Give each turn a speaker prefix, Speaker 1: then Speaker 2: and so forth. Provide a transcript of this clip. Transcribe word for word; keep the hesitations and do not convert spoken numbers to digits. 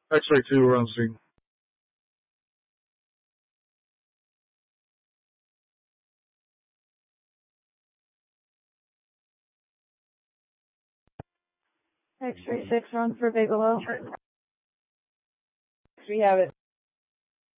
Speaker 1: X-ray two, we're on scene.
Speaker 2: X-ray six, run for Bigelow. We have it.